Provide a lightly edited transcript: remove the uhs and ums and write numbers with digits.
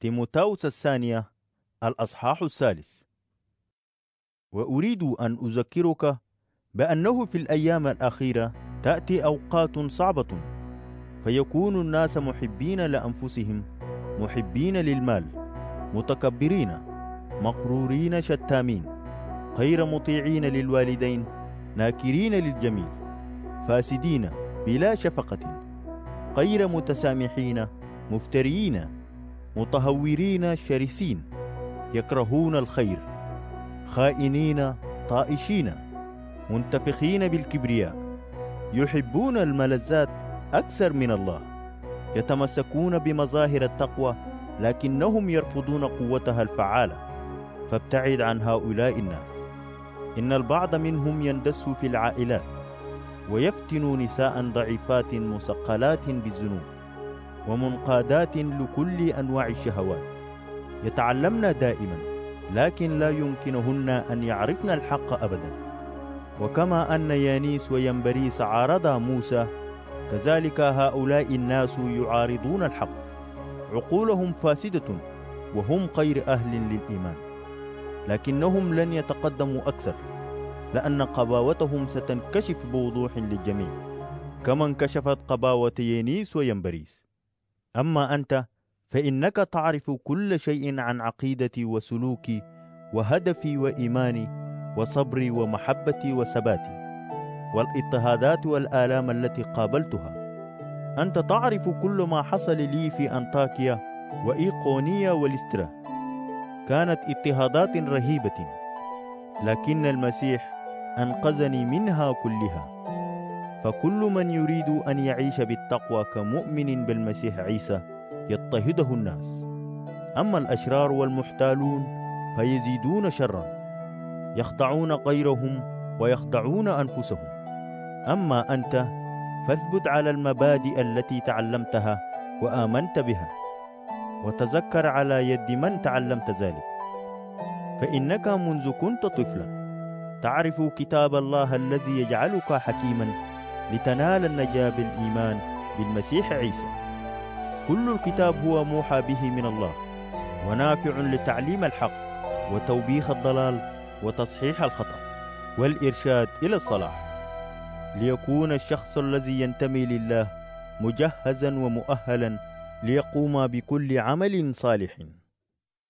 تيموثاوس الثانية الأصحاح 3. وأريد أن أذكرك بأنه في الأيام الأخيرة تأتي أوقات صعبة، فيكون الناس محبين لأنفسهم، محبين للمال، متكبرين، مغرورين، شتامين، غير مطيعين للوالدين، ناكرين للجميل، فاسدين، بلا شفقة، غير متسامحين، مفترين، متهورين، شرسين، يكرهون الخير، خائنين، طائشين، منتفخين بالكبرياء، يحبون الملذات أكثر من الله، يتمسكون بمظاهر التقوى لكنهم يرفضون قوتها الفعالة، فابتعد عن هؤلاء الناس. إن البعض منهم يندس في العائلات ويفتن نساء ضعيفات مثقلات بالذنوب ومنقادات لكل أنواع الشهوات، يتعلمن دائما لكن لا يمكنهن أن يعرفن الحق أبدا. وكما أن يانيس وينبريس عارضا موسى، كذلك هؤلاء الناس يعارضون الحق، عقولهم فاسدة وهم غير أهل للإيمان، لكنهم لن يتقدموا أكثر، لأن قباوتهم ستنكشف بوضوح للجميع كما انكشفت قباوة يانيس وينبريس. أما أنت فإنك تعرف كل شيء عن عقيدتي وسلوكي وهدفي وإيماني وصبري ومحبتي وثباتي والاضطهادات والآلام التي قابلتها. أنت تعرف كل ما حصل لي في أنطاكيا وإيقونيا وليسترا، كانت اضطهادات رهيبة، لكن المسيح أنقذني منها كلها. فكل من يريد أن يعيش بالتقوى كمؤمن بالمسيح عيسى يضطهده الناس، أما الأشرار والمحتالون فيزيدون شرا، يخدعون غيرهم ويخدعون أنفسهم. أما أنت فاثبت على المبادئ التي تعلمتها وآمنت بها، وتذكر على يد من تعلمت ذلك، فإنك منذ كنت طفلا تعرف كتاب الله الذي يجعلك حكيما لتنال النجاة بالإيمان بالمسيح عيسى. كل الكتاب هو موحى به من الله، ونافع لتعليم الحق وتوبيخ الضلال وتصحيح الخطأ والإرشاد إلى الصلاح، ليكون الشخص الذي ينتمي لله مجهزا ومؤهلا ليقوم بكل عمل صالح.